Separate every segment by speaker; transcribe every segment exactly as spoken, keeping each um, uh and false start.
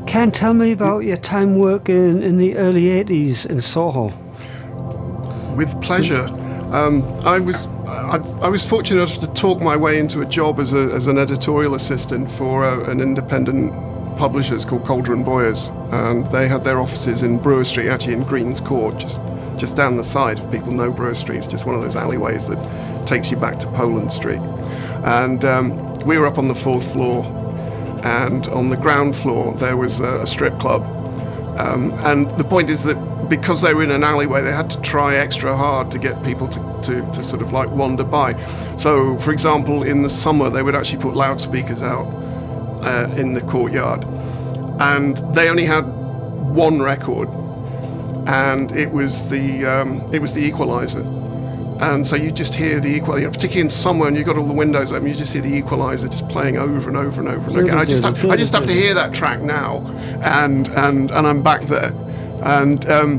Speaker 1: Ken, tell me about your time working in the early eighties in Soho.
Speaker 2: With pleasure. Um, I was I, I was fortunate enough to talk my way into a job as, a, as an editorial assistant for a, an independent publishers called Calder and Boyers, and they had their offices in Brewer Street, actually in Greens Court, just just down the side. If people know Brewer Street, it's just one of those alleyways that takes you back to Poland Street. And um, we were up on the fourth floor, and on the ground floor there was a, a strip club. Um, and the point is that because they were in an alleyway, they had to try extra hard to get people to, to, to sort of like wander by. So, for example, in the summer, they would actually put loudspeakers out uh, in the courtyard. And they only had one record, and it was the um, it was the Equalizer. And so you just hear the Equalizer, you know, particularly in summer, and you've got all the windows open, you just hear the Equalizer just playing over and over and over and again. I just have, I just have to hear that track now, and and and I'm back there. And um,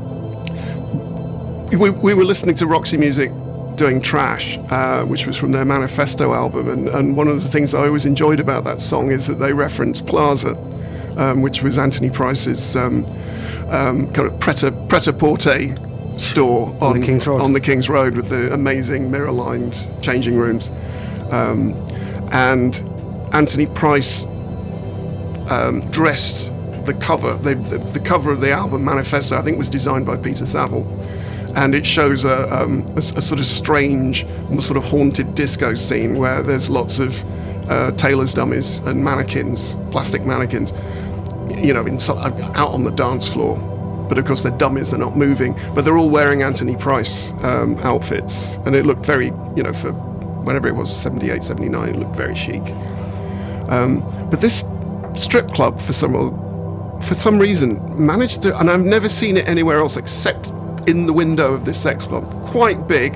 Speaker 2: we, we were listening to Roxy Music doing Trash, uh, which was from their Manifesto album. And, and one of the things I always enjoyed about that song is that they reference Plaza, um, which was Anthony Price's um, um, kind of pret-a-porter store on,
Speaker 1: on, the King's Road.
Speaker 2: on the King's Road with the amazing mirror-lined changing rooms. Um, and Anthony Price um, dressed the cover, the, the, the cover of the album Manifesto, I think, was designed by Peter Saville, and it shows a, um, a, a sort of strange, almost sort of haunted disco scene where there's lots of uh, tailor's dummies and mannequins, plastic mannequins, you know, in, out on the dance floor. But of course they're dummies, they're not moving, but they're all wearing Anthony Price um, outfits, and it looked very, you know, for whenever it was, seventy-eight, seventy-nine, it looked very chic. Um, but this strip club, for some for some reason, managed to, and I've never seen it anywhere else except in the window of this sex club, quite big,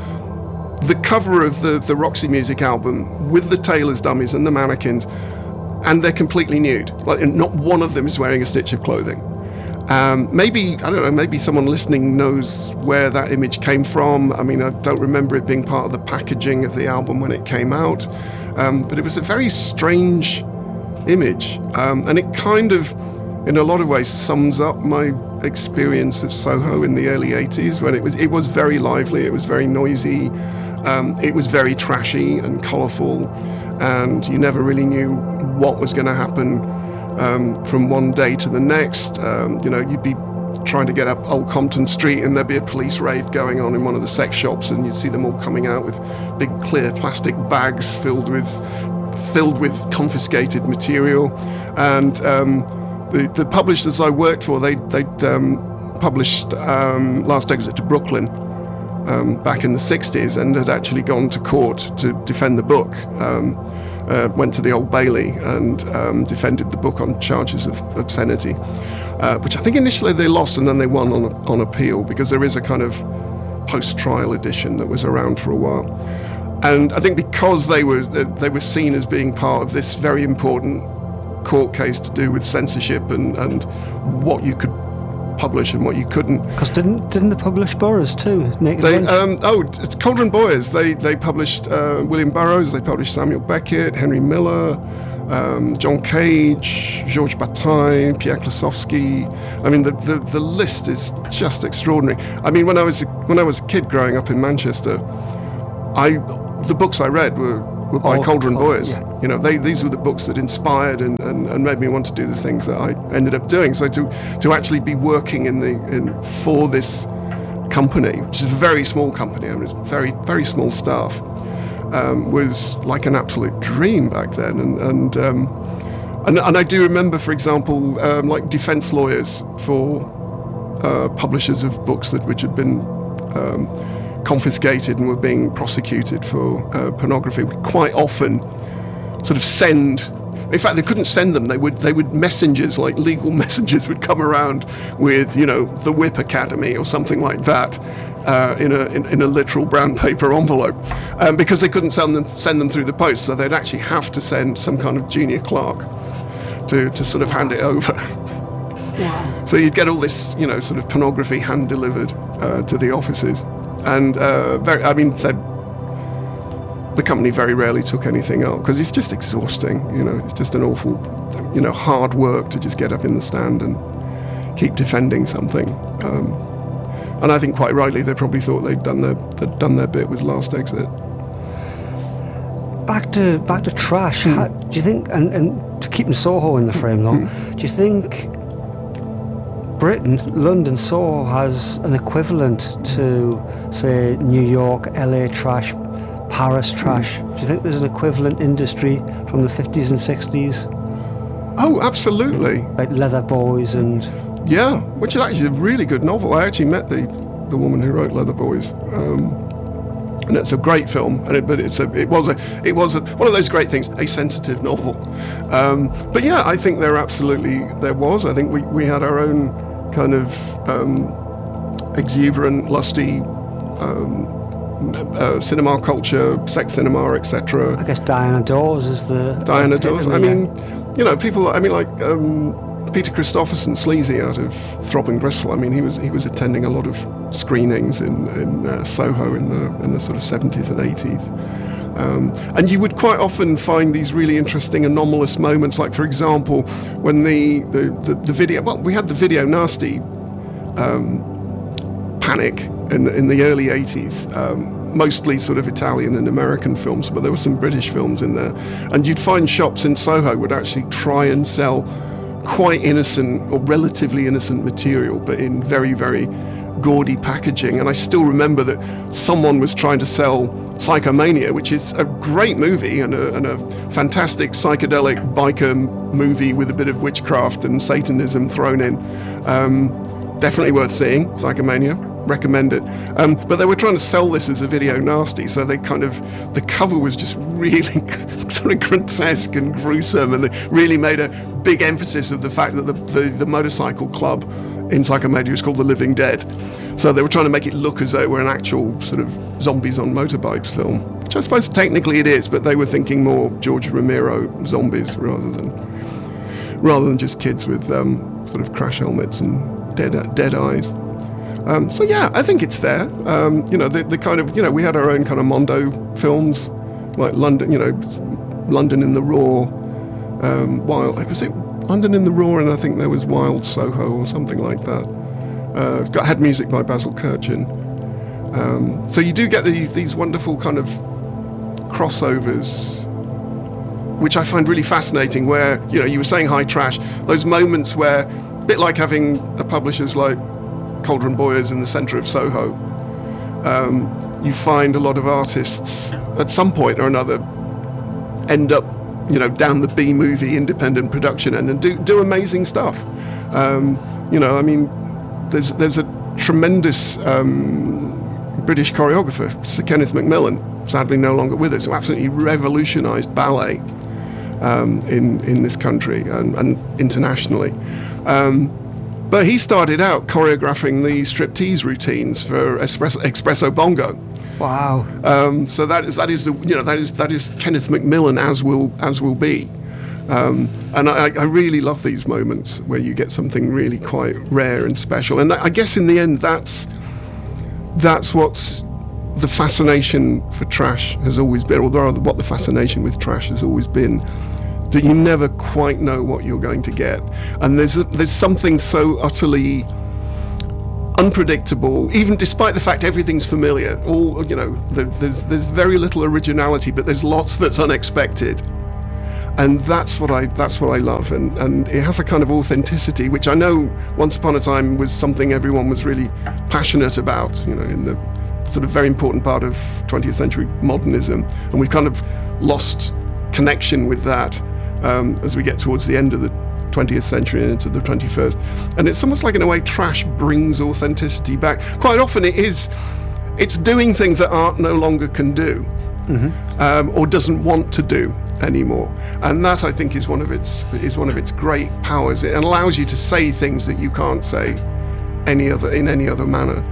Speaker 2: the cover of the, the Roxy Music album with the tailor's dummies and the mannequins, and they're completely nude. Like, not one of them is wearing a stitch of clothing. Um, maybe, I don't know, maybe someone listening knows where that image came from. I mean, I don't remember it being part of the packaging of the album when it came out, um, but it was a very strange image, um, and it kind of, in a lot of ways, sums up my experience of Soho in the early eighties, when it was it was very lively, it was very noisy, um, it was very trashy and colourful, and you never really knew what was going to happen um, from one day to the next. Um, you know, you'd be trying to get up Old Compton Street and there'd be a police raid going on in one of the sex shops, and you'd see them all coming out with big clear plastic bags filled with filled with confiscated material. And um, The, the publishers I worked for, they, they'd um, published um, Last Exit to Brooklyn um, back in the sixties, and had actually gone to court to defend the book. Um, uh, went to the Old Bailey and um, defended the book on charges of obscenity, uh, which I think initially they lost, and then they won on, on appeal, because there is a kind of post-trial edition that was around for a while. And I think because they were they were seen as being part of this very important court case to do with censorship and, and what you could publish and what you couldn't.
Speaker 1: Because didn't didn't they publish Burroughs too? Naked
Speaker 2: They,
Speaker 1: Lunch?
Speaker 2: um, oh, it's Calder and Boyers. They they published uh, William Burroughs. They published Samuel Beckett, Henry Miller, um, John Cage, Georges Bataille, Pierre Klusovsky. I mean, the, the the list is just extraordinary. I mean, when I was a, when I was a kid growing up in Manchester, I the books I read were. were by
Speaker 1: Oh,
Speaker 2: Calder and
Speaker 1: Calder,
Speaker 2: Boyers.
Speaker 1: yeah.
Speaker 2: You know, they, these were the books that inspired and, and, and made me want to do the things that I ended up doing. So to to actually be working in the in for this company, which is a very small company, I mean, it's very very small staff, um, was like an absolute dream back then. And and um, and, and I do remember, for example, um, like defence lawyers for uh, publishers of books that which had been um, confiscated and were being prosecuted for uh, pornography would quite often sort of send, in fact they couldn't send them, they would they would messengers, like legal messengers would come around with, you know, the Whip Academy or something like that uh, in a in, in a literal brown paper envelope, um, because they couldn't send them send them through the post, so they'd actually have to send some kind of junior clerk to, to sort of hand it over.
Speaker 1: Wow.
Speaker 2: So you'd get all this, you know, sort of pornography hand delivered uh, to the offices. And uh, very, I mean, the company very rarely took anything out because it's just exhausting. You know, it's just an awful you know, hard work to just get up in the stand and keep defending something. Um, and I think quite rightly they probably thought they'd done their they'd done their bit with Last Exit.
Speaker 1: Back to back to Trash.
Speaker 2: Mm.
Speaker 1: How, do you think, and, and to keeping Soho in the frame though, mm. do you think Britain, London, Soho has an equivalent to, say, New York, L A Trash, Paris Trash? Mm. Do you think there's an equivalent industry from the fifties and sixties?
Speaker 2: Oh, absolutely.
Speaker 1: Like Leather Boys and...
Speaker 2: Yeah, which is actually a really good novel. I actually met the, the woman who wrote Leather Boys. Um, and it's a great film, and it, but it's a, it was a, it was a, one of those great things, a sensitive novel. Um, but yeah, I think there absolutely there was. I think we, we had our own kind of um, exuberant, lusty um, uh, cinema culture, sex cinema, et cetera.
Speaker 1: I guess Diana Dawes is the
Speaker 2: Diana
Speaker 1: the
Speaker 2: Dawes. I mean, you know, people. I mean, like. Um, Peter Christopherson, Sleazy, out of Throbbing Gristle. I mean, he was he was attending a lot of screenings in in uh, Soho in the in the sort of seventies and eighties, um, and you would quite often find these really interesting anomalous moments. Like, for example, when the the, the, the video. Well, we had the Video Nasty um, panic in the, in the early eighties. Um, mostly sort of Italian and American films, but there were some British films in there, and you'd find shops in Soho would actually try and sell quite innocent or relatively innocent material, but in very, very gaudy packaging. And I still remember that someone was trying to sell Psychomania, which is a great movie and a, and a fantastic psychedelic biker movie with a bit of witchcraft and Satanism thrown in. Um, definitely worth seeing, Psychomania. Recommend it. Um, but they were trying to sell this as a Video Nasty, so they kind of, the cover was just really sort of grotesque and gruesome, and they really made a big emphasis of the fact that the, the, the motorcycle club in Psychomania is called the Living Dead. So they were trying to make it look as though it were an actual sort of zombies on motorbikes film, which I suppose technically it is, but they were thinking more George Romero zombies rather than rather than just kids with um, sort of crash helmets and dead dead eyes. Um, so yeah, I think it's there. Um, you know, the, the kind of, you know, we had our own kind of Mondo films, like London, you know, London in the Raw, um, Wild, was it London in the Raw, and I think there was Wild Soho or something like that. Uh, got had music by Basil Kirchin. Um, so you do get the, these wonderful kind of crossovers, which I find really fascinating, where, you know, you were saying high trash, those moments where, a bit like having a publishers like Cauldron Boyers in the centre of Soho, um, you find a lot of artists at some point or another end up, you know, down the B-movie independent production end and do, do amazing stuff. Um, you know, I mean, there's there's a tremendous um, British choreographer, Sir Kenneth Macmillan, sadly no longer with us, who absolutely revolutionised ballet um, in in this country and, and internationally. Um, But he started out choreographing the striptease routines for Espresso, Espresso Bongo.
Speaker 1: Wow!
Speaker 2: Um, so that is that is the you know that is that is Kenneth Macmillan as will as will be, um, and I, I really love these moments where you get something really quite rare and special. And I guess in the end, that's that's what's the fascination for trash has always been, or rather, what the fascination with trash has always been. That you never quite know what you're going to get, and there's a, there's something so utterly unpredictable, even despite the fact everything's familiar. All you know, there, there's there's very little originality, but there's lots that's unexpected, and that's what I that's what I love, and and it has a kind of authenticity, which I know once upon a time was something everyone was really passionate about. You know, in the sort of very important part of twentieth century modernism, and we've kind of lost connection with that. Um, as we get towards the end of the twentieth century and into the twenty-first. And it's almost like, in a way, trash brings authenticity back. Quite often it is, it's doing things that art no longer can do, mm-hmm. um, or doesn't want to do anymore. And that, I think, is one of its is one of its great powers. It allows you to say things that you can't say any other in any other manner.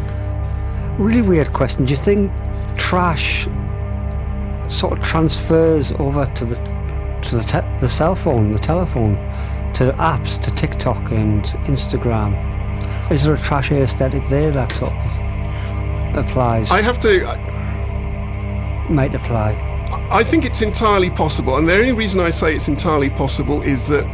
Speaker 1: Really weird question. Do you think trash sort of transfers over to the to the, te- the cell phone, the telephone, to apps, to TikTok and Instagram? Is there a trash aesthetic there that sort of applies?
Speaker 2: I have to... I,
Speaker 1: might apply.
Speaker 2: I think it's entirely possible, and the only reason I say it's entirely possible is that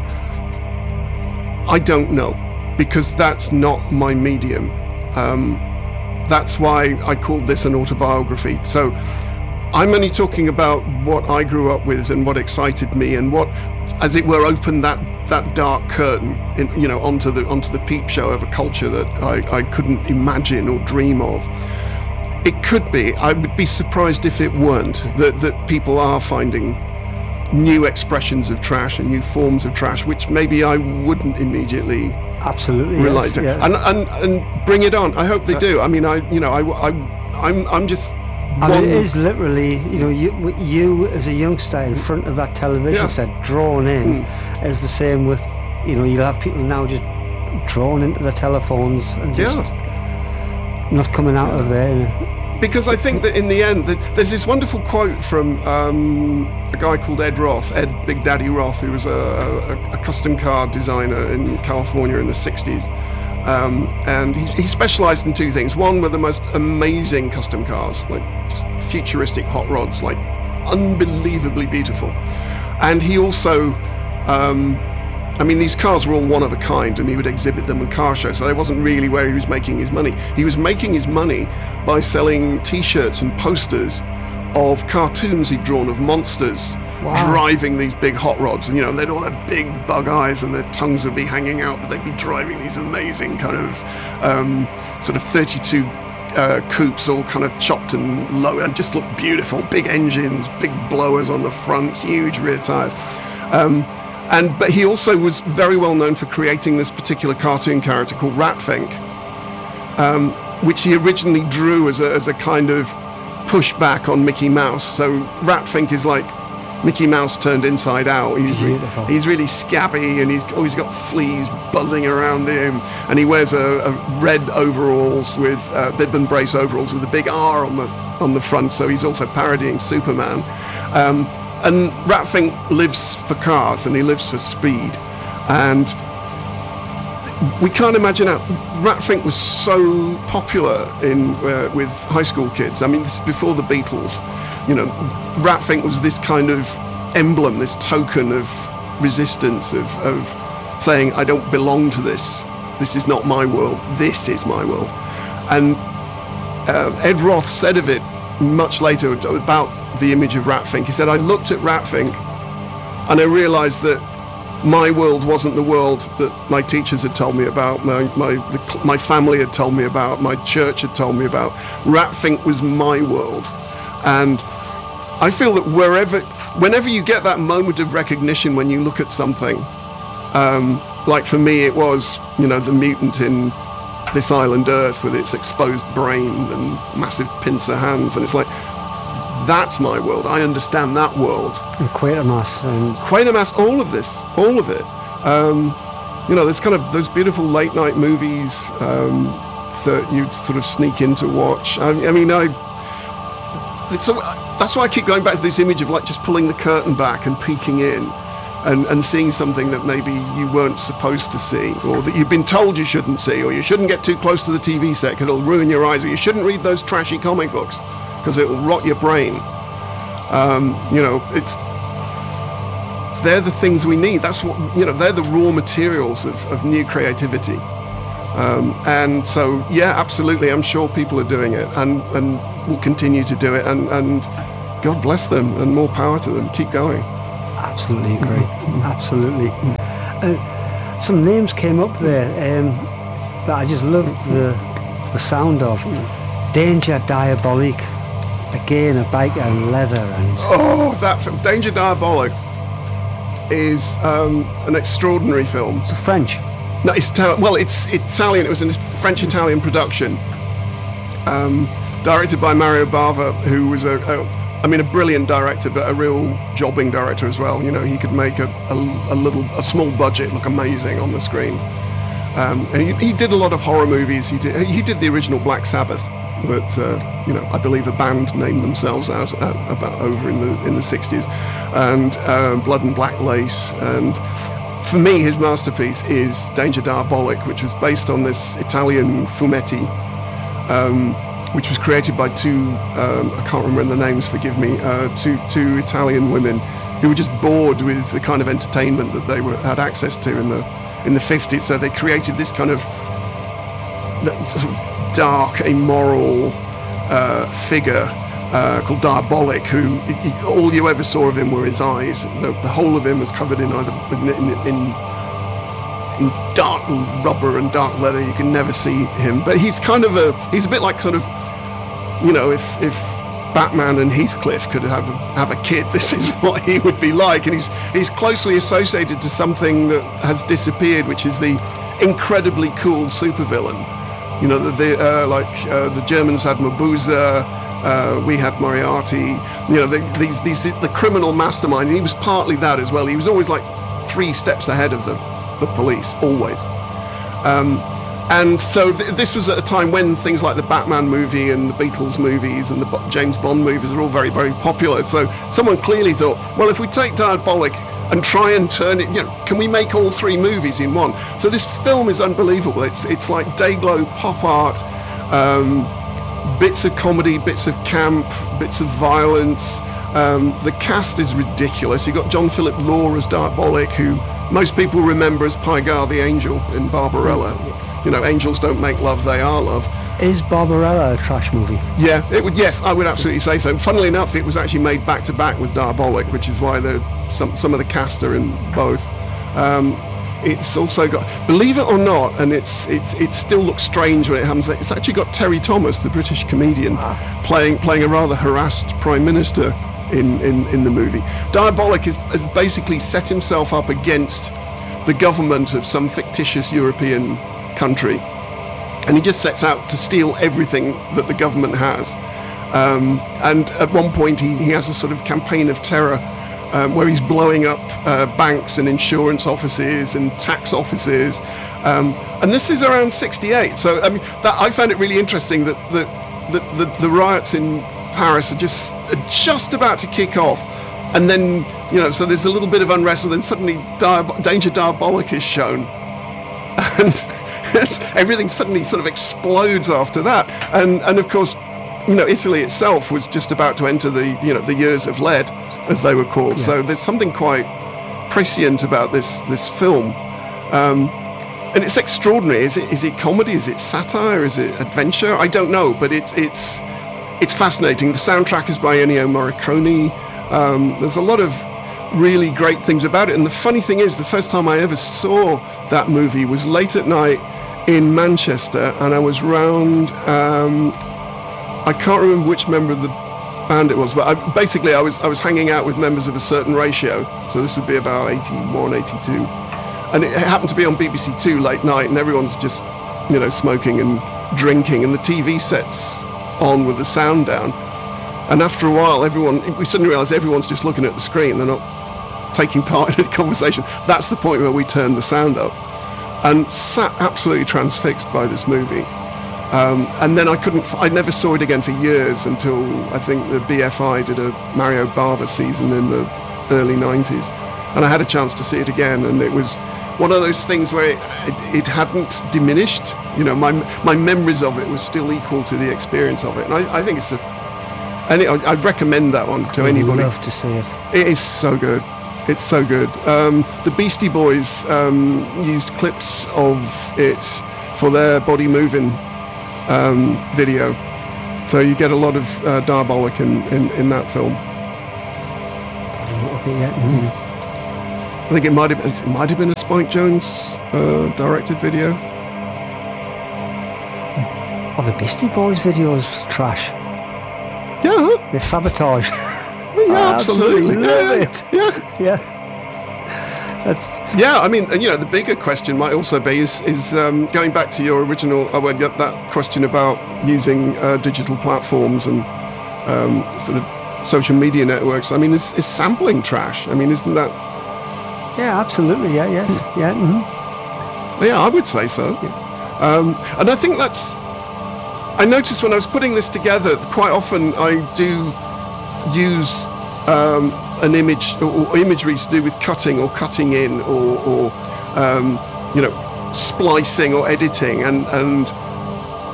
Speaker 2: I don't know, because that's not my medium. Um, that's why I called this an autobiography. So I'm only talking about what I grew up with and what excited me and what, as it were, opened that that dark curtain, in, you know, onto the onto the peep show of a culture that I, I couldn't imagine or dream of. It could be. I would be surprised if it weren't, that, that people are finding new expressions of trash and new forms of trash, which maybe I wouldn't immediately
Speaker 1: absolutely
Speaker 2: relate
Speaker 1: yes,
Speaker 2: to.
Speaker 1: yes.
Speaker 2: And, and and bring it on. I hope they do. I mean, I you know, I, I I'm I'm just.
Speaker 1: I mean, it is literally, you know, you you as a youngster in front of that television
Speaker 2: Yeah.
Speaker 1: set, drawn in,
Speaker 2: Mm.
Speaker 1: is the same with, you know, you'll have people now just drawn into their telephones and just
Speaker 2: Yeah.
Speaker 1: not coming out of there.
Speaker 2: Because I think that in the end, that there's this wonderful quote from um, a guy called Ed Roth, Ed Big Daddy Roth, who was a, a, a custom car designer in California in the sixties. Um, and he, he specialized in two things. One were the most amazing custom cars, like just futuristic hot rods, like unbelievably beautiful. And he also, um, I mean, these cars were all one of a kind, and he would exhibit them at car shows, so that wasn't really where he was making his money. He was making his money by selling T-shirts and posters of cartoons he'd drawn of monsters
Speaker 1: Wow.
Speaker 2: driving these big hot rods, and you know, they'd all have big bug eyes and their tongues would be hanging out, but they'd be driving these amazing kind of um, sort of thirty-two uh, coupes, all kind of chopped and low, and just looked beautiful. Big engines, big blowers on the front, huge rear tires. Um, and but he also was very well known for creating this particular cartoon character called Ratfink, um, which he originally drew as a, as a kind of pushback on Mickey Mouse. So Ratfink is like Mickey Mouse turned inside out. He's, re-
Speaker 1: Beautiful.
Speaker 2: he's really scabby, and he's always got fleas buzzing around him, and he wears a, a red overalls with uh, bib and brace overalls with a big R on the on the front. So he's also parodying Superman. Um, and Ratfink lives for cars, and he lives for speed, and we can't imagine how Ratfink was so popular in uh, with high school kids. I mean, this is before the Beatles. You know, Ratfink was this kind of emblem, this token of resistance, of, of saying, I don't belong to this. This is not my world. This is my world. And uh, Ed Roth said of it much later about the image of Ratfink. He said, I looked at Ratfink and I realized that my world wasn't the world that my teachers had told me about, my my the, my family had told me about, my church had told me about. Ratfink was my world. And I feel that wherever, whenever you get that moment of recognition when you look at something, um, like for me it was, you know, the mutant in This Island Earth with its exposed brain and massive pincer hands, and it's like, that's my world. I understand that world.
Speaker 1: And Quatermass and
Speaker 2: Quatermass, all of this, all of it. Um, you know, there's kind of those beautiful late night movies um, that you sort of sneak in to watch. I, I mean, I. It's so, that's why I keep going back to this image of like just pulling the curtain back and peeking in, and, and seeing something that maybe you weren't supposed to see, or that you've been told you shouldn't see, or you shouldn't get too close to the T V set because it'll ruin your eyes, or you shouldn't read those trashy comic books because it will rot your brain. Um, you know, it's they're the things we need. That's what, you know, they're the raw materials of, of new creativity. Um, and so, yeah, absolutely, I'm sure people are doing it, and, and will continue to do it, and, and God bless them, and more power to them. Keep going.
Speaker 1: absolutely agree. Absolutely. Uh, some names came up there um, that I just loved the the sound of. Danger Diabolique. Again, a biker in leather and
Speaker 2: Oh, that film, Danger Diabolique, is um, an extraordinary film.
Speaker 1: it's French.
Speaker 2: No, it's Ita- well, it's Italian. It was a French-Italian production, um, directed by Mario Bava, who was a, a, I mean, a brilliant director, but a real jobbing director as well. You know, he could make a, a, a little, a small budget look amazing on the screen. Um, and he, he did a lot of horror movies. He did, he did the original Black Sabbath, that uh, you know, I believe a band named themselves out uh, about over in the in the sixties, and uh, Blood and Black Lace. And for me, his masterpiece is Danger Diabolique, which was based on this Italian fumetti, um, which was created by two, um, I can't remember the names, forgive me, uh, two, two Italian women who were just bored with the kind of entertainment that they were, had access to in the in the fifties. So they created this kind of, that sort of dark, immoral uh, figure uh, called Diabolik, who he, all you ever saw of him were his eyes. The, the whole of him was covered in either in, in, in in dark rubber and dark leather. You can never see him, but he's kind of a he's a bit like sort of, you know, if if Batman and Heathcliff could have a, have a kid, this is what he would be like. And he's he's closely associated to something that has disappeared, which is the incredibly cool supervillain. You know, the, the uh, like uh, the Germans had Mabuza, uh, we had Moriarty. You know, the, these these the criminal mastermind. And he was partly that as well. He was always like three steps ahead of the the police, always. Um, and so th- this was at a time when things like the Batman movie and the Beatles movies and the Bo- James Bond movies are all very, very popular. So someone clearly thought, well, if we take Diabolik and try and turn it, you know, can we make all three movies in one? So this film is unbelievable. It's it's like Dayglow pop art, um, bits of comedy, bits of camp, bits of violence. Um, the cast is ridiculous. You've got John Philip Law as Diabolik, who most people remember as Pygar the Angel in Barbarella. You know, angels don't make love, they are love.
Speaker 1: Is Barbarella a trash movie?
Speaker 2: Yeah, it would. Yes, I would absolutely say so. Funnily enough, it was actually made back to back with Diabolik, which is why some some of the cast are in both. Um, it's also got, believe it or not, and it's it's it still looks strange when it happens. It's actually got Terry Thomas, the British comedian, wow. playing playing a rather harassed prime minister in in, in the movie. Diabolik has, has basically set himself up against the government of some fictitious European country, and he just sets out to steal everything that the government has. Um, and at one point he, he has a sort of campaign of terror um, where he's blowing up uh, banks and insurance offices and tax offices. Um, and this is around sixty-eight. So I mean, that, I found it really interesting that the, the, the, the riots in Paris are just, are just about to kick off. And then, you know, so there's a little bit of unrest, and then suddenly Diab- Danger Diabolik is shown. And everything suddenly sort of explodes after that, and and of course, you know, Italy itself was just about to enter the you know the years of lead, as they were called. Yeah. So there's something quite prescient about this this film, um, and it's extraordinary. Is it is it comedy? Is it satire? Is it adventure? I don't know, but it's it's it's fascinating. The soundtrack is by Ennio Morricone. Um, there's a lot of really great things about it, and the funny thing is, the first time I ever saw that movie was late at night in Manchester, and I was round, um, I can't remember which member of the band it was, but I, basically I was I was hanging out with members of a certain ratio, so this would be about eighty-one, eighty-two, and it happened to be on B B C Two late night, and everyone's just, you know, smoking and drinking, and the T V sets on with the sound down, and after a while everyone, we suddenly realised everyone's just looking at the screen, they're not taking part in a conversation. That's the point where we turned the sound up, and sat absolutely transfixed by this movie. Um, and then I couldn't, I never saw it again for years until I think the B F I did a Mario Bava season in the early nineties, and I had a chance to see it again, and it was one of those things where it, it, it hadn't diminished. You know, my my memories of it was still equal to the experience of it, and I, I think it's a, and it, I'd recommend that one to anybody.
Speaker 1: I'd love to see it.
Speaker 2: It is so good. It's so good. Um, the Beastie Boys um, used clips of it for their Body Moving um, video. So you get a lot of uh, Diabolik in, in, in that film.
Speaker 1: Okay, yeah. Mm-hmm.
Speaker 2: I think it might have, it might have been a Spike Jonze uh, directed video.
Speaker 1: Oh, the Beastie Boys videos trash.
Speaker 2: Yeah.
Speaker 1: They're sabotage.
Speaker 2: Yeah, absolutely.
Speaker 1: Love
Speaker 2: yeah,
Speaker 1: it.
Speaker 2: Yeah.
Speaker 1: Yeah. That's...
Speaker 2: Yeah, I mean, you know, the bigger question might also be is, is um, going back to your original, oh, well, that question about using uh, digital platforms and um, sort of social media networks. I mean, is, is sampling trash? I mean, isn't that?
Speaker 1: Yeah, absolutely. Yeah, yes, yeah. Mm-hmm.
Speaker 2: Yeah, I would say so. Yeah. Um, and I think that's. I noticed when I was putting this together, quite often I do use um, an image or, or imagery to do with cutting or cutting in or, or um, you know, splicing or editing, and and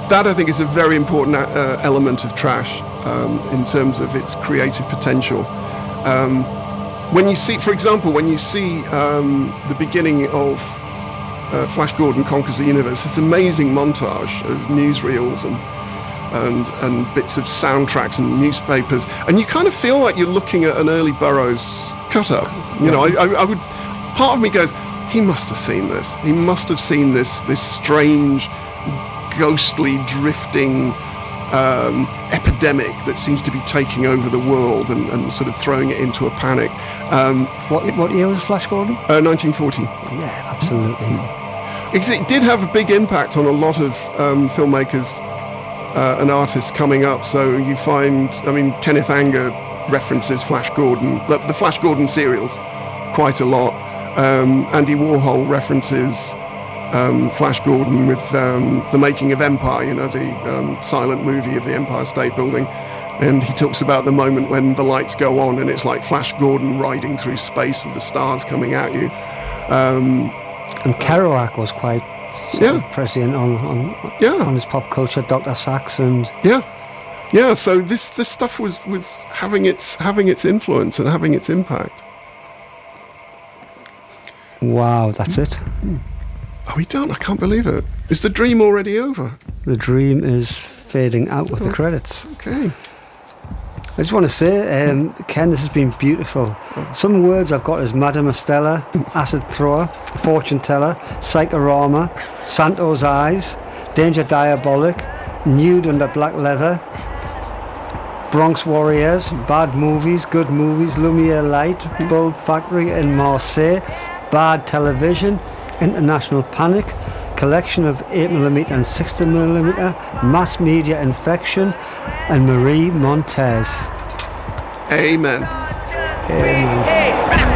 Speaker 2: that I think is a very important uh, element of trash um, in terms of its creative potential. Um, when you see, for example, when you see um, the beginning of uh, Flash Gordon Conquers the Universe, this amazing montage of newsreels and and and bits of soundtracks and newspapers, and you kind of feel like you're looking at an early Burroughs cut-up. You know, I, I, I would. Part of me goes, he must have seen this. He must have seen this this strange, ghostly, drifting um, epidemic that seems to be taking over the world and, and sort of throwing it into a panic. Um,
Speaker 1: what what year was Flash Gordon?
Speaker 2: Uh, nineteen forty.
Speaker 1: Yeah, absolutely.
Speaker 2: It did have a big impact on a lot of um, filmmakers uh, and artists coming up. So you find, I mean, Kenneth Anger references Flash Gordon, the, the Flash Gordon serials, quite a lot. Um, Andy Warhol references um, Flash Gordon with um, The Making of Empire, you know, the um, silent movie of the Empire State Building. And he talks about the moment when the lights go on and it's like Flash Gordon riding through space with the stars coming at you. Um,
Speaker 1: and Kerouac was quite
Speaker 2: yeah.
Speaker 1: prescient on, on,
Speaker 2: yeah.
Speaker 1: on his pop culture, Doctor Sachs and...
Speaker 2: Yeah. Yeah, so this, this stuff was, was having its having its influence and having its impact.
Speaker 1: Wow, that's it.
Speaker 2: Are we done? I can't believe it. Is the dream already over?
Speaker 1: The dream is fading out with oh, the credits.
Speaker 2: Okay.
Speaker 1: I just want to say, um, Ken, this has been beautiful. Some words I've got is Madame Estella, Acid Thrower, Fortune Teller, Psychorama, Santo's Eyes, Danger Diabolic, Nude Under Black Leather, Bronx Warriors, Bad Movies, Good Movies, Lumiere Light, Bulb Factory in Marseille, Bad Television, International Panic, Collection of eight millimeter and sixty millimeter, Mass Media Infection, and Marie Montez.
Speaker 2: Amen.
Speaker 1: Amen.